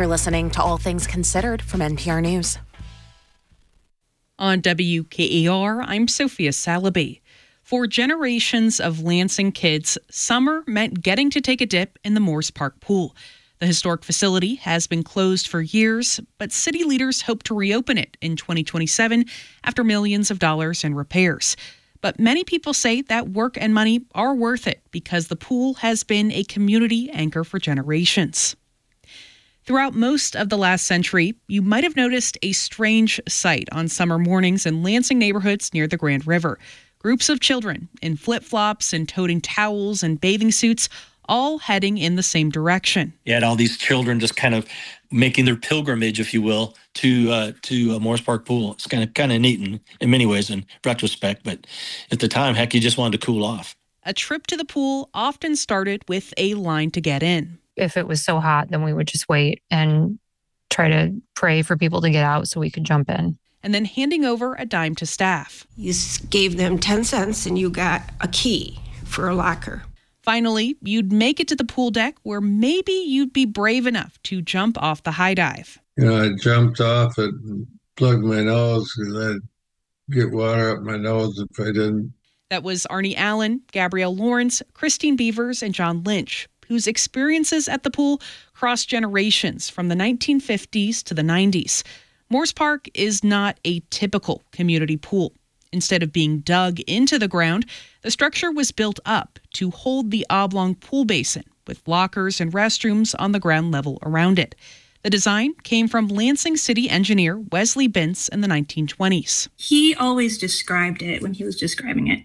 You're listening to All Things Considered from NPR News. On WKAR, I'm Sophia Salaby. For generations of Lansing kids, summer meant getting to take a dip in the Moores Park pool. The historic facility has been closed for years, but city leaders hope to reopen it in 2027 after millions of dollars in repairs. But many people say that work and money are worth it because the pool has been a community anchor for generations. Throughout most of the last century, you might have noticed a strange sight on summer mornings in Lansing neighborhoods near the Grand River. Groups of children in flip-flops and toting towels and bathing suits, all heading in the same direction. You had all these children just kind of making their pilgrimage, if you will, to Moores Park Pool. It's kind of neat in many ways in retrospect, but at the time, heck, you just wanted to cool off. A trip to the pool often started with a line to get in. If it was so hot, then we would just wait and try to pray for people to get out so we could jump in. And then handing over a dime to staff. You gave them 10 cents and you got a key for a locker. Finally, you'd make it to the pool deck where maybe you'd be brave enough to jump off the high dive. I jumped off it and plugged my nose because I'd get water up my nose if I didn't. That was Arnie Allen, Gabrielle Lawrence, Christine Beavers, and John Lynch, whose experiences at the pool crossed generations from the 1950s to the 90s. Moores Park is not a typical community pool. Instead of being dug into the ground, the structure was built up to hold the oblong pool basin with lockers and restrooms on the ground level around it. The design came from Lansing City engineer Wesley Bintz in the 1920s. He always described it, when he was describing it,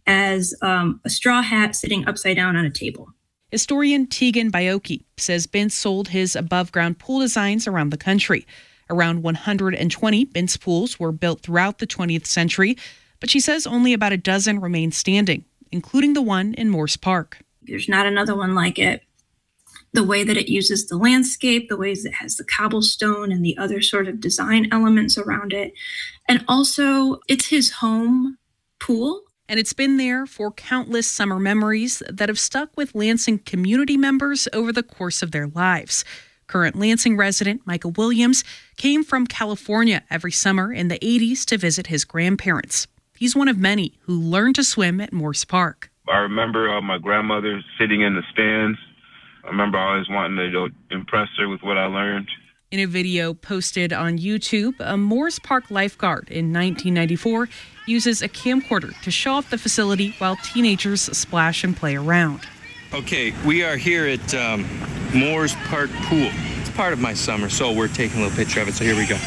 as a straw hat sitting upside down on a table. Historian Tegan Bioki says Bintz sold his above-ground pool designs around the country. Around 120 Bintz pools were built throughout the 20th century, but she says only about a dozen remain standing, including the one in Moores Park. There's not another one like it. The way that it uses the landscape, the ways it has the cobblestone and the other sort of design elements around it. And also, it's his home pool. And it's been there for countless summer memories that have stuck with Lansing community members over the course of their lives. Current Lansing resident Michael Williams came from California every summer in the 80s to visit his grandparents. He's one of many who learned to swim at Moores Park. I remember my grandmother sitting in the stands. I remember always wanting to impress her with what I learned. In a video posted on YouTube, a Moores Park lifeguard in 1994 uses a camcorder to show off the facility while teenagers splash and play around. Okay, we are here at Moores Park Pool. It's part of my summer, so we're taking a little picture of it, so here we go.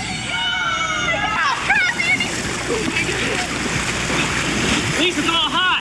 Lisa's all hot!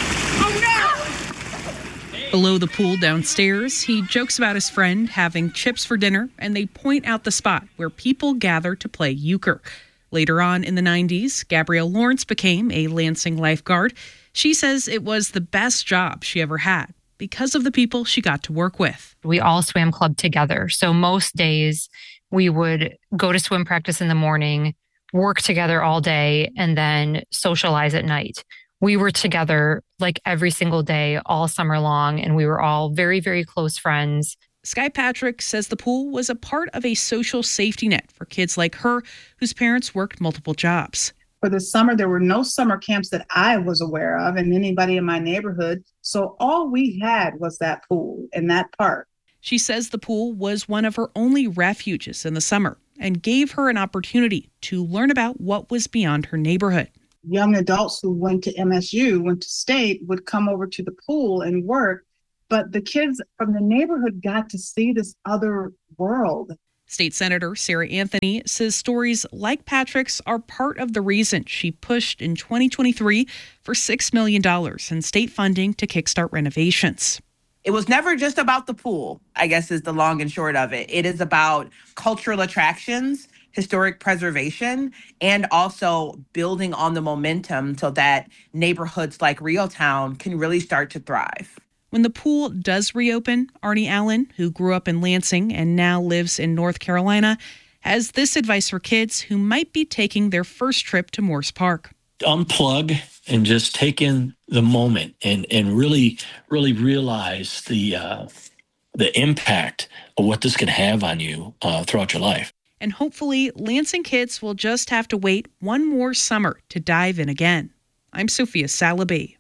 Oh no! Below the pool downstairs, he jokes about his friend having chips for dinner, and they point out the spot where people gather to play euchre. Later on in the 90s, Gabrielle Lawrence became a Lansing lifeguard. She says it was the best job she ever had because of the people she got to work with. We all swam club together. So most days we would go to swim practice in the morning, work together all day, and then socialize at night. We were together like every single day, all summer long, and we were all very, very close friends. Sky Patrick says the pool was a part of a social safety net for kids like her whose parents worked multiple jobs. For the summer, there were no summer camps that I was aware of and anybody in my neighborhood. So all we had was that pool and that park. She says the pool was one of her only refuges in the summer and gave her an opportunity to learn about what was beyond her neighborhood. Young adults who went to MSU, went to state, would come over to the pool and work. But the kids from the neighborhood got to see this other world. State Senator Sarah Anthony says stories like Patrick's are part of the reason she pushed in 2023 for $6 million in state funding to kickstart renovations. It was never just about the pool, I guess is the long and short of it. It is about cultural attractions, historic preservation, and also building on the momentum so that neighborhoods like Reeltown can really start to thrive. When the pool does reopen, Arnie Allen, who grew up in Lansing and now lives in North Carolina, has this advice for kids who might be taking their first trip to Moores Park. Unplug and just take in the moment and really realize the impact what this can have on you throughout your life. And hopefully, Lansing kids will just have to wait one more summer to dive in again. I'm Sophia Salaby.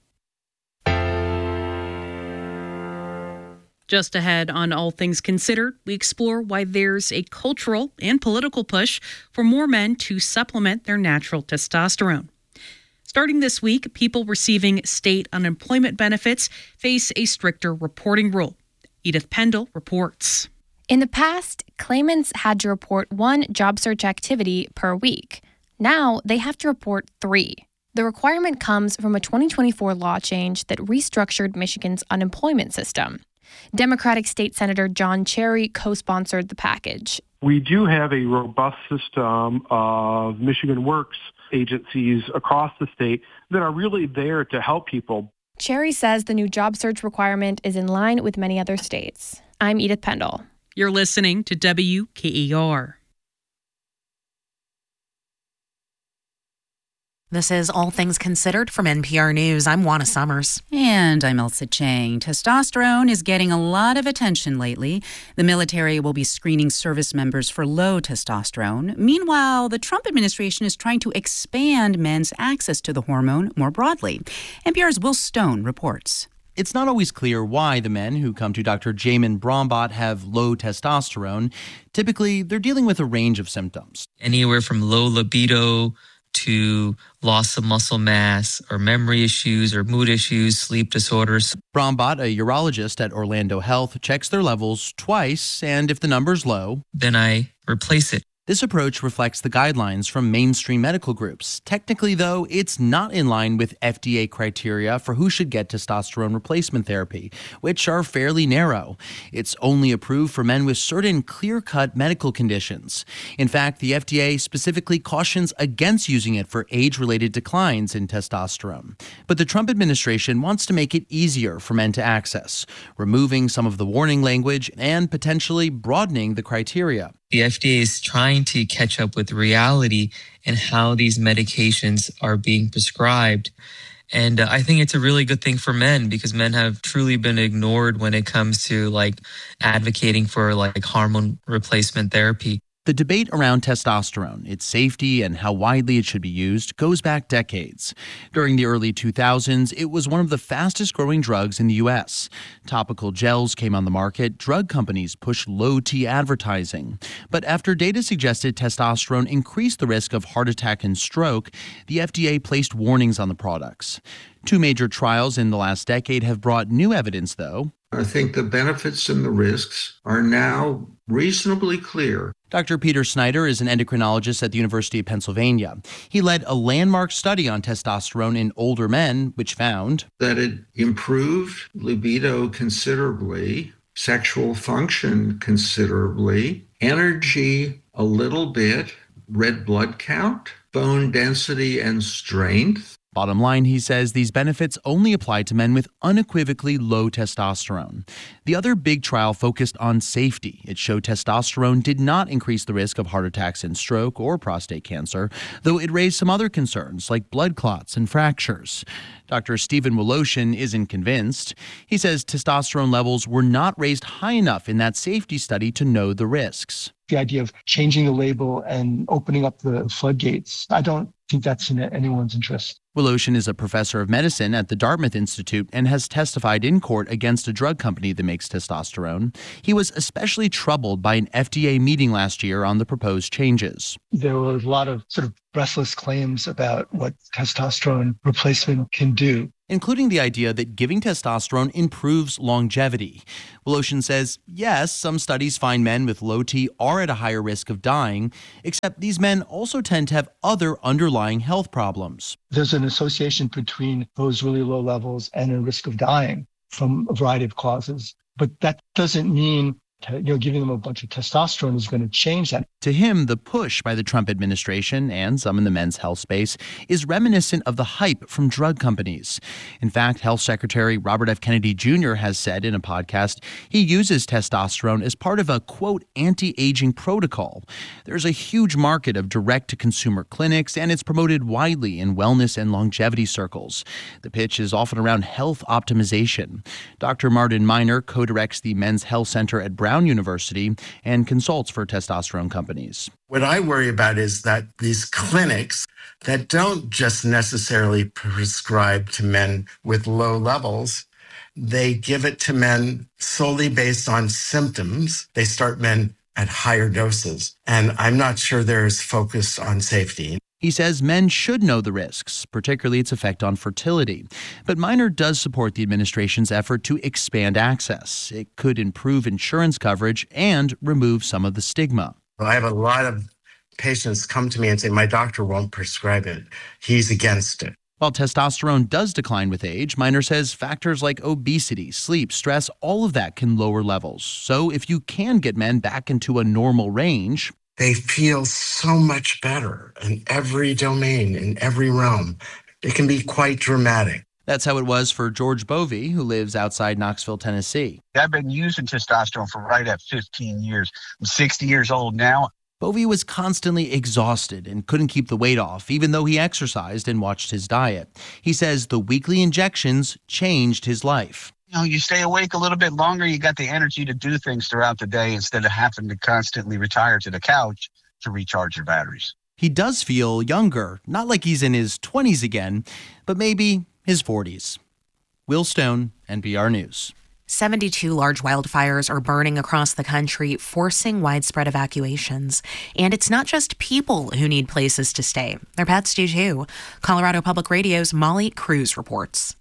Just ahead on All Things Considered, we explore why there's a cultural and political push for more men to supplement their natural testosterone. Starting this week, people receiving state unemployment benefits face a stricter reporting rule. Edith Pendle reports. In the past, claimants had to report 1 job search activity per week. Now they have to report 3. The requirement comes from a 2024 law change that restructured Michigan's unemployment system. Democratic State Senator John Cherry co-sponsored the package. We do have a robust system of Michigan Works agencies across the state that are really there to help people. Cherry says the new job search requirement is in line with many other states. I'm Edith Pendle. You're listening to WKER. This is All Things Considered from NPR News. I'm Juana Summers. And I'm Elsa Chang. Testosterone is getting a lot of attention lately. The military will be screening service members for low testosterone. Meanwhile, the Trump administration is trying to expand men's access to the hormone more broadly. NPR's Will Stone reports. It's not always clear why the men who come to Dr. Jamin Brombot have low testosterone. Typically, they're dealing with a range of symptoms. Anywhere from low libido to loss of muscle mass or memory issues or mood issues, sleep disorders. Brombot, a urologist at Orlando Health, checks their levels twice, and if the number's low, then I replace it. This approach reflects the guidelines from mainstream medical groups. Technically, though, it's not in line with FDA criteria for who should get testosterone replacement therapy, which are fairly narrow. It's only approved for men with certain clear-cut medical conditions. In fact, the FDA specifically cautions against using it for age-related declines in testosterone. But the Trump administration wants to make it easier for men to access, removing some of the warning language and potentially broadening the criteria. The FDA is trying to catch up with reality and how these medications are being prescribed. And I think it's a really good thing for men because men have truly been ignored when it comes to advocating for hormone replacement therapy. The debate around testosterone, its safety, and how widely it should be used goes back decades. During the early 2000s, it was one of the fastest-growing drugs in the U.S. Topical gels came on the market. Drug companies pushed low-T advertising. But after data suggested testosterone increased the risk of heart attack and stroke, the FDA placed warnings on the products. 2 major trials in the last decade have brought new evidence, though. I think the benefits and the risks are now reasonably clear. Dr. Peter Snyder is an endocrinologist at the University of Pennsylvania. He led a landmark study on testosterone in older men, which found that it improved libido considerably, sexual function considerably, energy a little bit, red blood count, bone density and strength. Bottom line, he says these benefits only apply to men with unequivocally low testosterone. The other big trial focused on safety. It showed testosterone did not increase the risk of heart attacks and stroke or prostate cancer, though it raised some other concerns like blood clots and fractures. Dr. Stephen Woloshin isn't convinced. He says testosterone levels were not raised high enough in that safety study to know the risks. The idea of changing the label and opening up the floodgates, I don't think that's in anyone's interest. Woloshin is a professor of medicine at the Dartmouth Institute and has testified in court against a drug company that makes testosterone. He was especially troubled by an FDA meeting last year on the proposed changes. There were a lot of sort of breathless claims about what testosterone replacement can do, including the idea that giving testosterone improves longevity. Woloshin says, yes, some studies find men with low T are at a higher risk of dying, except these men also tend to have other underlying health problems. There's an association between those really low levels and a risk of dying from a variety of causes. But that doesn't mean giving them a bunch of testosterone is going to change that. To him, the push by the Trump administration and some in the men's health space is reminiscent of the hype from drug companies. In fact, Health Secretary Robert F. Kennedy Jr. has said in a podcast he uses testosterone as part of a, quote, anti-aging protocol. There's a huge market of direct-to-consumer clinics, and it's promoted widely in wellness and longevity circles. The pitch is often around health optimization. Dr. Martin Miner co-directs the Men's Health Center at Brown University and consults for testosterone companies. What I worry about is that these clinics that don't just necessarily prescribe to men with low levels, they give it to men solely based on symptoms. They start men at higher doses. And I'm not sure they're as focused on safety. He says men should know the risks, particularly its effect on fertility. But Miner does support the administration's effort to expand access. It could improve insurance coverage and remove some of the stigma. I have a lot of patients come to me and say, my doctor won't prescribe it. He's against it. While testosterone does decline with age, Miner says factors like obesity, sleep, stress, all of that can lower levels. So if you can get men back into a normal range, they feel so much better in every domain, in every realm. It can be quite dramatic. That's how it was for George Bovey, who lives outside Knoxville, Tennessee. I've been using testosterone for right at 15 years. I'm 60 years old now. Bovey was constantly exhausted and couldn't keep the weight off, even though he exercised and watched his diet. He says the weekly injections changed his life. You know, you stay awake a little bit longer, you got the energy to do things throughout the day instead of having to constantly retire to the couch to recharge your batteries. He does feel younger, not like he's in his 20s again, but maybe his 40s. Will Stone, NPR News. 72 large wildfires are burning across the country, forcing widespread evacuations. And it's not just people who need places to stay. Their pets do too. Colorado Public Radio's Molly Cruz reports.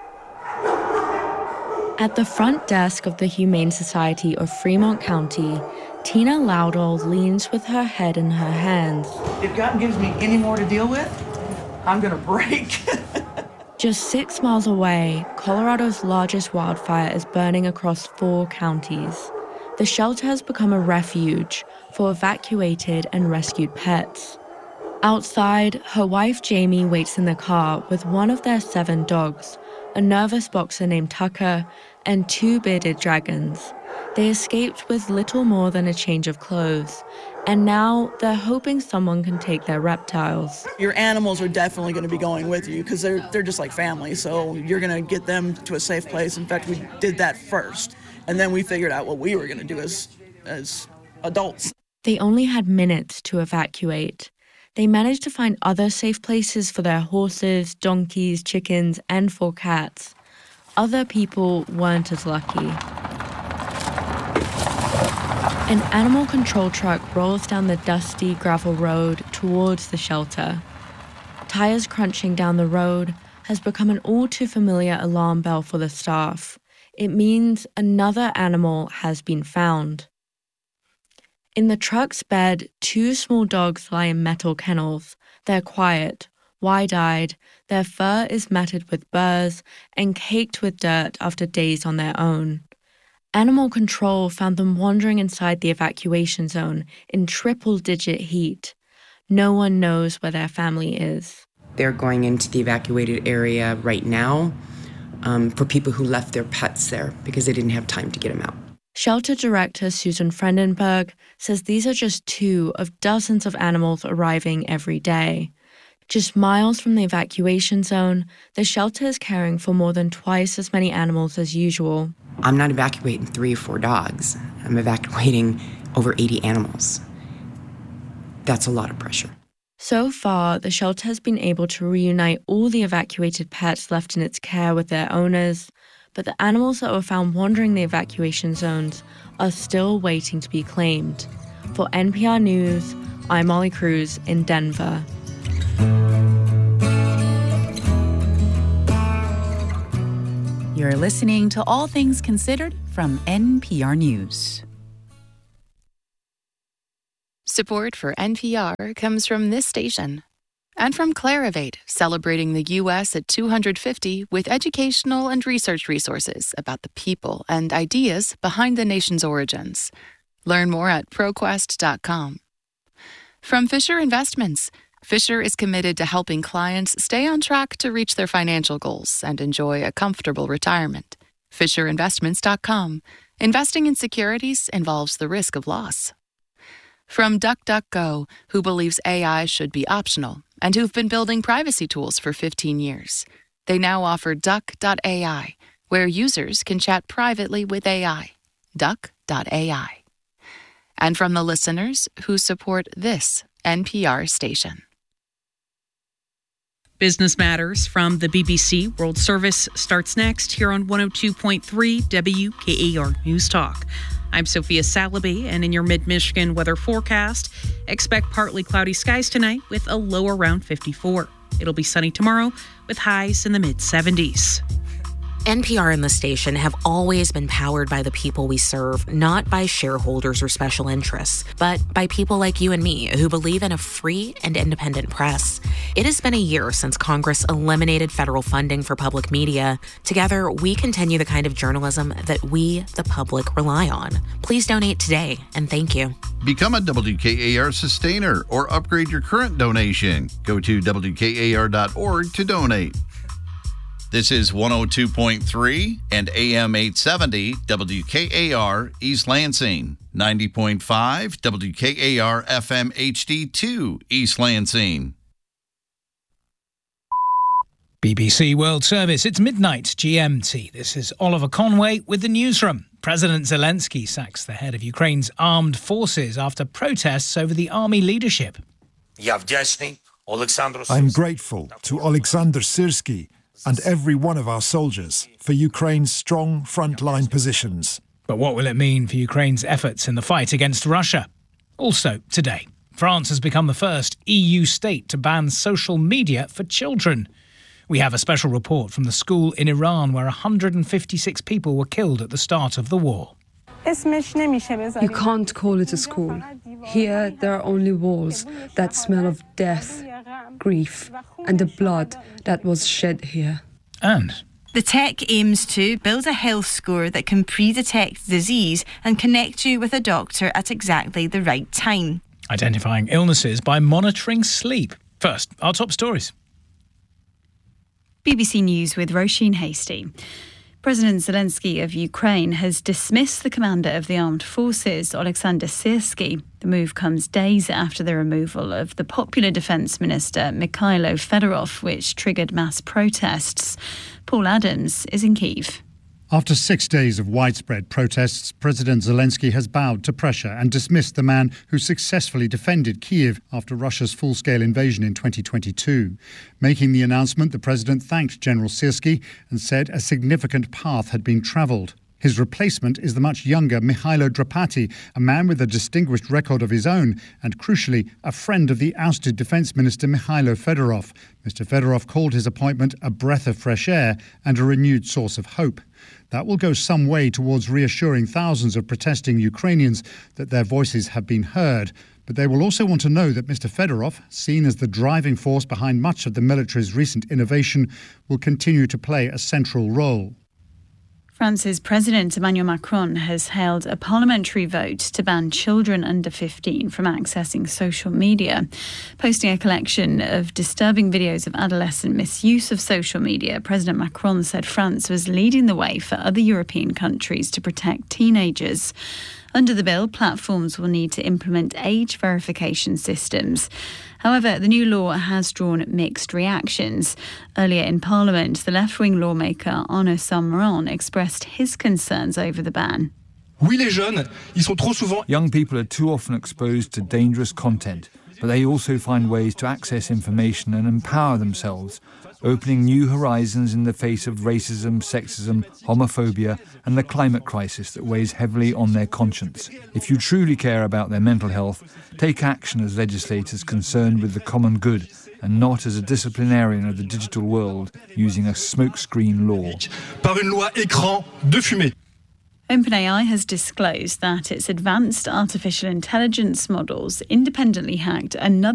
At the front desk of the Humane Society of Fremont County, Tina Loudall leans with her head in her hands. If God gives me any more to deal with, I'm going to break. Just 6 miles away, Colorado's largest wildfire is burning across 4 counties. The shelter has become a refuge for evacuated and rescued pets. Outside, her wife Jamie waits in the car with one of their 7 dogs, a nervous boxer named Tucker, and 2 bearded dragons. They escaped with little more than a change of clothes, and now they're hoping someone can take their reptiles. Your animals are definitely going to be going with you because they're just like family, so you're going to get them to a safe place. In fact, we did that first, and then we figured out what we were going to do as adults. They only had minutes to evacuate. They managed to find other safe places for their horses, donkeys, chickens, and 4 cats. Other people weren't as lucky. An animal control truck rolls down the dusty gravel road towards the shelter. Tires crunching down the road has become an all-too-familiar alarm bell for the staff. It means another animal has been found. In the truck's bed, 2 small dogs lie in metal kennels. They're quiet, wide-eyed, their fur is matted with burrs and caked with dirt after days on their own. Animal control found them wandering inside the evacuation zone in triple-digit heat. No one knows where their family is. They're going into the evacuated area right now for people who left their pets there because they didn't have time to get them out. Shelter director Susan Frendenberg says these are just 2 of dozens of animals arriving every day. Just miles from the evacuation zone, the shelter is caring for more than twice as many animals as usual. I'm not evacuating 3 or 4 dogs. I'm evacuating over 80 animals. That's a lot of pressure. So far, the shelter has been able to reunite all the evacuated pets left in its care with their owners, but the animals that were found wandering the evacuation zones are still waiting to be claimed. For NPR News, I'm Molly Cruz in Denver. You're listening to All Things Considered from NPR News. Support for NPR comes from this station and from Clarivate, celebrating the U.S. at 250 with educational and research resources about the people and ideas behind the nation's origins. Learn more at ProQuest.com. From Fisher Investments, Fisher is committed to helping clients stay on track to reach their financial goals and enjoy a comfortable retirement. FisherInvestments.com. Investing in securities involves the risk of loss. From DuckDuckGo, who believes AI should be optional and who've been building privacy tools for 15 years. They now offer Duck.ai, where users can chat privately with AI. duck.ai. And from the listeners who support this NPR station. Business Matters from the BBC World Service starts next here on 102.3 WKAR News Talk. I'm Sophia Salaby, and in your mid-Michigan weather forecast, expect partly cloudy skies tonight with a low around 54. It'll be sunny tomorrow with highs in the mid-70s. NPR and the station have always been powered by the people we serve, not by shareholders or special interests, but by people like you and me who believe in a free and independent press. It has been a year since Congress eliminated federal funding for public media. Together, we continue the kind of journalism that we, the public, rely on. Please donate today, and thank you. Become a WKAR sustainer or upgrade your current donation. Go to WKAR.org to donate. This is 102.3 and AM 870 WKAR East Lansing, 90.5 WKAR FM HD2 East Lansing. BBC World Service, it's midnight GMT. This is Oliver Conway with the newsroom. President Zelensky sacks the head of Ukraine's armed forces after protests over the army leadership. I'm grateful to Oleksandr Syrsky and every one of our soldiers for Ukraine's strong frontline positions. But what will it mean for Ukraine's efforts in the fight against Russia? Also today, France has become the first EU state to ban social media for children. We have a special report from the school in Iran where 156 people were killed at the start of the war. You can't call it a school. Here there are only walls that smell of death, grief, and the blood that was shed here. And the tech aims to build a health score that can pre-detect disease and connect you with a doctor at exactly the right time. Identifying illnesses by monitoring sleep. First, our top stories. BBC News with Roisin Hasty. President Zelensky of Ukraine has dismissed the commander of the armed forces, Oleksandr Syrsky. The move comes days after the removal of the popular defence minister, Mikhailo Fedorov, which triggered mass protests. Paul Adams is in Kyiv. After 6 days of widespread protests, President Zelensky has bowed to pressure and dismissed the man who successfully defended Kyiv after Russia's full-scale invasion in 2022. Making the announcement, the president thanked General Syrsky and said a significant path had been travelled. His replacement is the much younger Mihailo Drapati, a man with a distinguished record of his own and, crucially, a friend of the ousted defence minister Mikhailo Fedorov. Mr. Fedorov called his appointment a breath of fresh air and a renewed source of hope. That will go some way towards reassuring thousands of protesting Ukrainians that their voices have been heard. But they will also want to know that Mr. Fedorov, seen as the driving force behind much of the military's recent innovation, will continue to play a central role. France's President Emmanuel Macron has held a parliamentary vote to ban children under 15 from accessing social media. Posting a collection of disturbing videos of adolescent misuse of social media, President Macron said France was leading the way for other European countries to protect teenagers. Under the bill, platforms will need to implement age verification systems. However, the new law has drawn mixed reactions. Earlier in Parliament, the left-wing lawmaker Arnaud Saint-Maron expressed his concerns over the ban. Young people are too often exposed to dangerous content, but they also find ways to access information and empower themselves, opening new horizons in the face of racism, sexism, homophobia, and the climate crisis that weighs heavily on their conscience. If you truly care about their mental health, take action as legislators concerned with the common good and not as a disciplinarian of the digital world using a smokescreen law. OpenAI has disclosed that its advanced artificial intelligence models independently hacked another